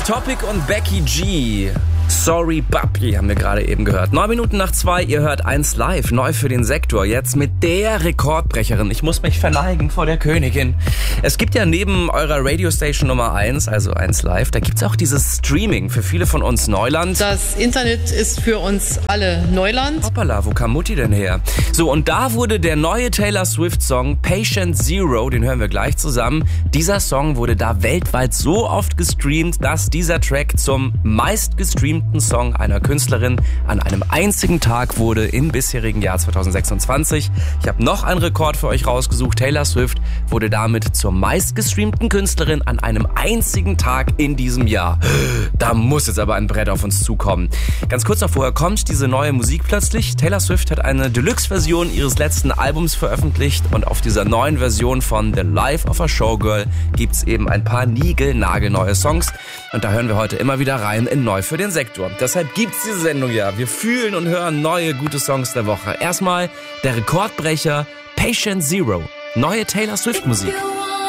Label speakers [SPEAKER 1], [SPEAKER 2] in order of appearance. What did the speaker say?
[SPEAKER 1] Topic und Becky G. Sorry Papi haben wir gerade eben gehört. 9 Minuten nach 2, ihr hört 1 Live, neu für den Sektor. Jetzt mit der Rekordbrecherin. Ich muss mich verneigen vor der Königin. Es gibt ja neben eurer Radiostation Nummer 1, also 1 Live, da gibt's auch dieses Streaming, für viele von uns Neuland.
[SPEAKER 2] Das Internet ist für uns alle Neuland.
[SPEAKER 1] Hoppala, wo kam Mutti denn her? So, und da wurde der neue Taylor Swift-Song Patient Zero, den hören wir gleich zusammen. Dieser Song wurde da weltweit so oft gestreamt, dass dieser Track zum meistgestreamten Song einer Künstlerin an einem einzigen Tag wurde im bisherigen Jahr 2026. Ich habe noch einen Rekord für euch rausgesucht. Taylor Swift wurde damit zur meistgestreamten Künstlerin an einem einzigen Tag in diesem Jahr. Da muss jetzt aber ein Brett auf uns zukommen. Ganz kurz noch vorher kommt diese neue Musik plötzlich. Taylor Swift hat eine Deluxe-Version ihres letzten Albums veröffentlicht und auf dieser neuen Version von The Life of a Showgirl gibt's eben ein paar niegelnagelneue Songs und da hören wir heute immer wieder rein in Neu für den Sektor. Deshalb gibt's diese Sendung ja. Wir fühlen und hören neue gute Songs der Woche. Erstmal der Rekordbrecher Patient Zero. Neue Taylor Swift Musik.